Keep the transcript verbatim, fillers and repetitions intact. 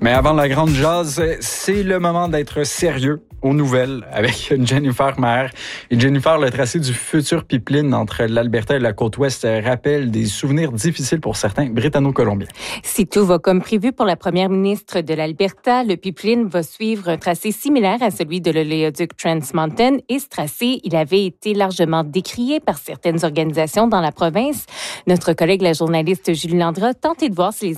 Mais avant la grande jazz, c'est le moment d'être sérieux aux nouvelles avec Jennifer Maher. Et Jennifer, le tracé du futur pipeline entre l'Alberta et la côte ouest rappelle des souvenirs difficiles pour certains Britanno-Colombiens. Si tout va comme prévu pour la première ministre de l'Alberta, le pipeline va suivre un tracé similaire à celui de l'oléoduc Trans Mountain. Et ce tracé, il avait été largement décrié par certaines organisations dans la province. Notre collègue, la journaliste Julie Landra, tentait de voir si les